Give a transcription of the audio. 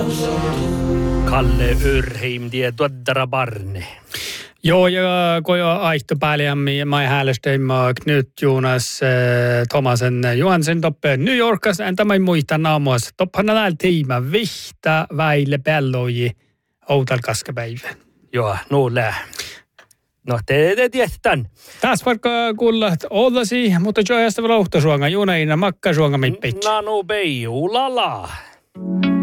Kalle Yrheim, tie tuottara Barne. Joo, ja kun jo aihto pääliämmin, mä häälestöin nyt Jonas Thomasen Johansen toppe New Yorkas, en tämä muista naamuassa. Toppan näillä tiimä vihta väille pelloji outalkaskapäivän. Joo, nuulle. No, te tiedän. Taas vaikka kuulla ollasi, mutta jo jäästä vielä uhtasuonga, junaina makkasuonga mippitsi. No, beiju, lala.